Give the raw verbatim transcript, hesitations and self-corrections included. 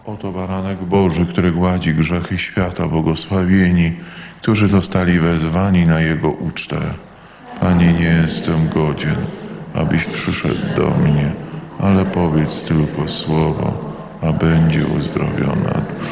Oto baranek Boży, który gładzi grzechy świata, błogosławieni, którzy zostali wezwani na Jego ucztę. Panie, nie jestem godzien, abyś przyszedł do mnie, ale powiedz tylko słowo, a będzie uzdrowiona dusza